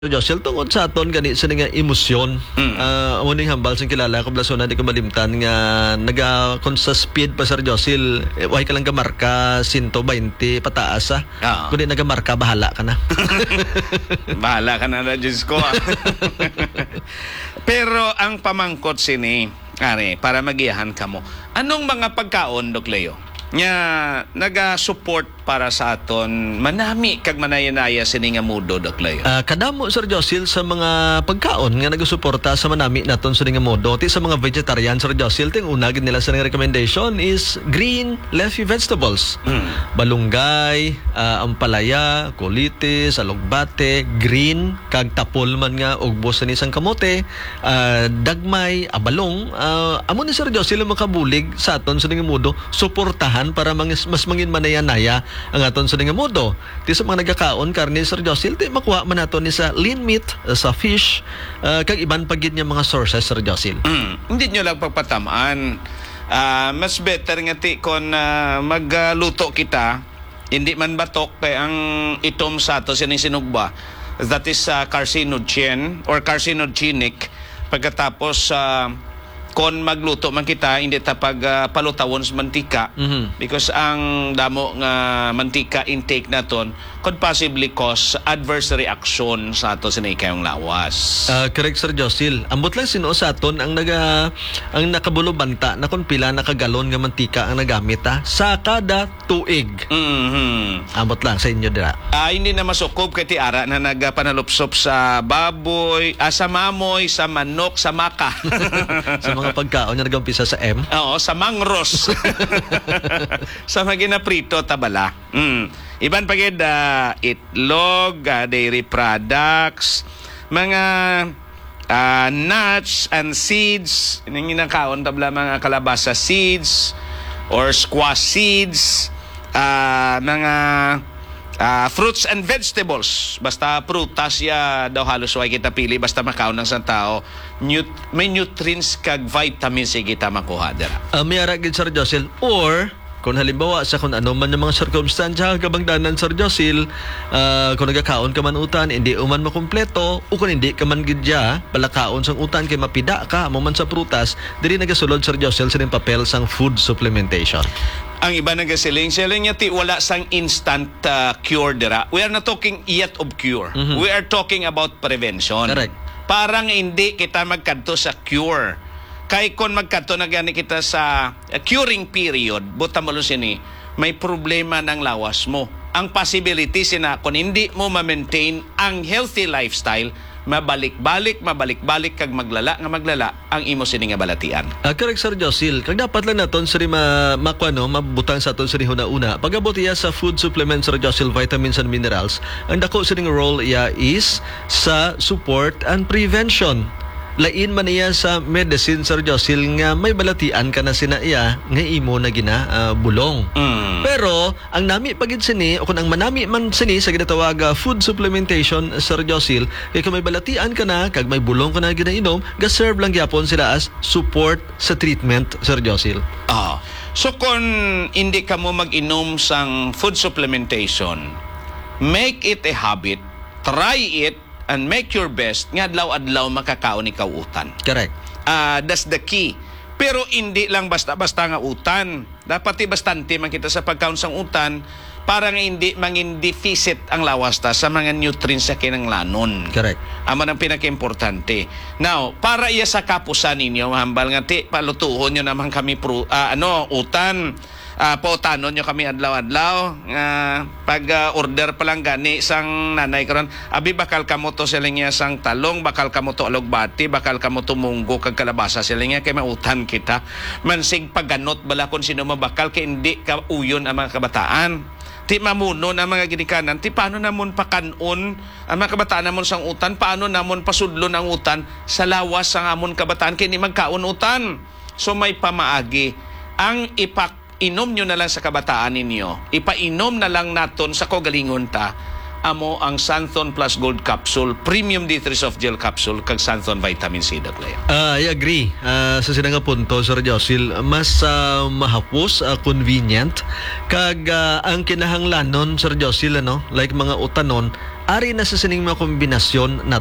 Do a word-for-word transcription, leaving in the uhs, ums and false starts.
Josel, tungod sa aton gani sa nga emosyon. Mm. Uh, Umuning hambal sa kilala ko blasona di ko malimtan nga naga kon sa speed pa Sir Josel, eh, way ka lang gamarka one twenty pataas ah. Oh. Kundi nagamarka bahala ka na. Bahala ka na na Diyos ko. Pero ang pamangkot sini, are, para magiyahan ka mo. Anong mga pagkaon, Dok Leo? Nga naga-support para sa aton manami kag manayanaya sini nga mudo, Dok Leo. Uh, kadamo Sir Josel sa mga pagkaon nga nagasuporta sa manami naton sini nga mudo. Ti sa mga vegetarian Sir Josel, ting una gid nila sa recommendation is green leafy vegetables. Mm. Balunggay, uh, ampalaya, kulitis, alugbate, green kag tapol man nga og bos ni sang kamote, uh, dagmay, abalong. Uh, amo ni Sir Josel makabulig sa aton sini nga mudo, suportahan para mas, mas mangin manayanaya ang aton sa nga modo. Ti sa mga nagakaon karne Sir Josel, ti makuha man naton ni sa lean meat, uh, sa fish, uh, kag iban pagid nga mga sources Sir Josel. Mm. Hindi nyo lang pagpatamaan. Uh, mas better nga ti kon uh, magluto kita, hindi man batok kay ang itom sa ato sining sinugba. That is uh, carcinogen or carcinogenic. Pagkatapos uh, kon magluto man kita hindi ta pag uh, palutawon sa mantika, mm-hmm. because ang damo nga mantika intake naton could possibly cause adverse reaction sa ato sinikayong lawas. Uh, correct Sir Josel. Ambot lang sino sa aton ang naga ang nakabulo banta na kung pila nakagalon nga mantika ang nagamit ha, sa kada tuig. Mm-hmm. Ambot lang sa inyo dira. Ah, uh, hindi na masukob kay ti ara na nagapanalupsop sa baboy, ah, sa mamoy, sa manok, sa maka. Sa mga pagkaon nga nagampisa sa M. Oo, sa mangros. Sa magina prito tabala. Mm. Iban pagid uh, itlog, uh, dairy products, mga uh, nuts and seeds, ining ginakaon tabla mga kalabasa seeds or squash seeds, uh, mga uh, fruits and vegetables. Basta prutas ya daw halos way kita pili basta makaon ng sang tao. Nut- may nutrients kag vitamins kita makuha dira. Uh, may ara gid Sir Josel, or kung halimbawa sa kung ano man yung mga circumstansya kabangdanan Sir Josel, uh, kung nagakaon ka man utan hindi uman makumpleto o kung hindi ka man gidya palakaon sang utan kay mapida ka mo man sa prutas, diri nagasulod Sir Josel sa ning papel sang food supplementation. Ang iba nagasiling siling niya ti wala sang instant uh, cure dira. We are not talking yet of cure. Mm-hmm. We are talking about prevention. Correct. Parang hindi kita magkanto sa cure. Kay kon magkanto na gani kita sa uh, curing period, buta mo sini, may problema ng lawas mo. Ang possibility sina kung hindi mo ma-maintain ang healthy lifestyle, mabalik-balik, mabalik-balik kag maglala nga maglala ang imo sini nga balatian. Uh, correct Sir Josel. Kag dapat lang naton siri ma makuano mabutang sa aton siri una-una. Pagabot iya sa food supplements Sir Josel, vitamins and minerals, ang dako sining role iya is sa support and prevention. Lain man iya sa medicine Sir Josel nga may balatian ka na sina iya nga imo na gina uh, bulong. Mm. Pero ang nami pagid sini o kung ang manami man sini sa ginatawag uh, food supplementation Sir Josel, kay kung may balatian ka na kag may bulong ka na ginainom, ga-serve lang gyapon sila as support sa treatment Sir Josel. Ah. So kung hindi ka mo mag-inom sang food supplementation, make it a habit, try it and make your best nga adlaw-adlaw makakaon ikaw utan. Correct. Uh, that's the key. Pero hindi lang basta-basta nga utan. Dapat bastante man kita sa pagkaon sang utan para nga hindi mangin deficit ang lawas ta sa mga nutrients sa kinanglanon. Correct. Amo ang pinaka-importante. Now, para iya sa kapusan ninyo, hambal nga ti palutuhon nyo naman kami pro, uh, ano, utan. Uh, pautanon nyo kami adlaw-adlaw uh, pag uh, order pa lang gani sang nanay karon, abi bakal kamo to siling niya sang talong, bakal kamo to alugbati, bakal kamo to munggo kag kalabasa siling niya kay mautan kita mansig paganot bala kung sino mabakal kay hindi ka uyon ang mga kabataan. Ti mamuno na mga ginikanan, ti paano namon pakanon ang mga kabataan namon sang utan, paano namon pasudlon ang utan sa lawas sang amon kabataan kay ni magkaon utan. So may pamaagi ang ipak inom nyo na lang sa kabataan ninyo, ipainom na lang naton sa kogalingon ta, amo ang Santhon Plus Gold Capsule, Premium D three Soft Gel Capsule, kag Santhon Vitamin C Daglaya. Ah, I agree. Ah, sa sinang nga punto, Sir Josil, mas ah, mahapos, ah, convenient, kag ah, ang kinahanglanon, Sir Josil, ano, like mga utanon, ari na sa sining mga kombinasyon na